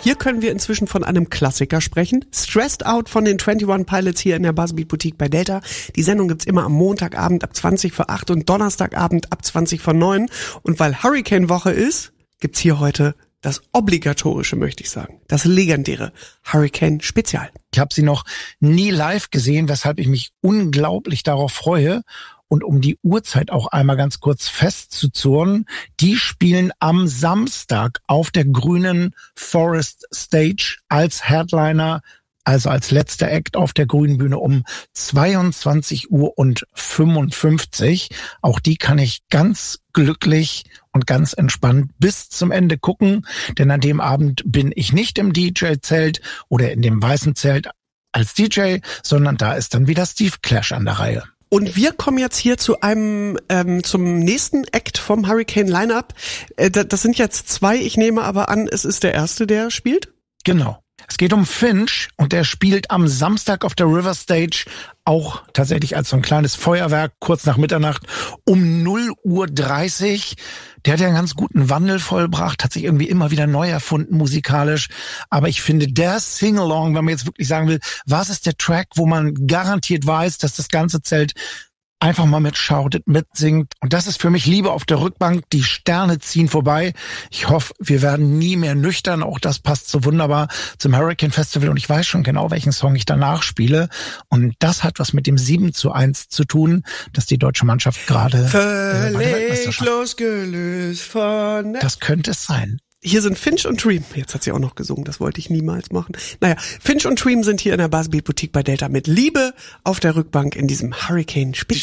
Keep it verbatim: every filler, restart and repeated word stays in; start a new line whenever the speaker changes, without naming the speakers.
hier können wir inzwischen von einem Klassiker sprechen. Stressed Out von den einundzwanzig Pilots hier in der Buzzbeat Boutique bei Delta. Die Sendung gibt's immer am Montagabend ab zwanzig vor acht und Donnerstagabend ab zwanzig vor neun. Und weil Hurricane-Woche ist, gibt's hier heute das obligatorische, möchte ich sagen, das legendäre Hurricane-Spezial.
Ich habe sie noch nie live gesehen, weshalb ich mich unglaublich darauf freue. Und um die Uhrzeit auch einmal ganz kurz festzuzurren, die spielen am Samstag auf der grünen Forest Stage als Headliner, also als letzter Act auf der grünen Bühne um zweiundzwanzig Uhr fünfundfünfzig. Auch die kann ich ganz glücklich und ganz entspannt bis zum Ende gucken, denn an dem Abend bin ich nicht im D J-Zelt oder in dem weißen Zelt als D J, sondern da ist dann wieder Steve Clash an der Reihe.
Und wir kommen jetzt hier zu einem ähm, zum nächsten Act vom Hurricane Lineup. Äh, das sind jetzt zwei, ich nehme aber an, es ist der erste, der spielt?
Genau. Es geht um Finch und der spielt am Samstag auf der River Stage auch tatsächlich als so ein kleines Feuerwerk kurz nach Mitternacht um null Uhr dreißig. Der hat ja einen ganz guten Wandel vollbracht, hat sich irgendwie immer wieder neu erfunden musikalisch. Aber ich finde, der Sing-Along, wenn man jetzt wirklich sagen will, was ist der Track, wo man garantiert weiß, dass das ganze Zelt einfach mal mitschautet, mitsingt. Und das ist für mich Liebe auf der Rückbank. Die Sterne ziehen vorbei. Ich hoffe, wir werden nie mehr nüchtern. Auch das passt so wunderbar zum Hurricane Festival. Und ich weiß schon genau, welchen Song ich danach spiele. Und das hat was mit dem sieben zu eins zu tun, dass die deutsche Mannschaft gerade
äh, bei der Weltmeisterschaft losgelöst von...
Das könnte es sein.
Hier sind Finch und Dream. Jetzt hat sie auch noch gesungen, das wollte ich niemals machen. Naja, Finch und Dream sind hier in der Buzzbeat Boutique bei Delta mit Liebe auf der Rückbank in diesem Hurricane Spezial.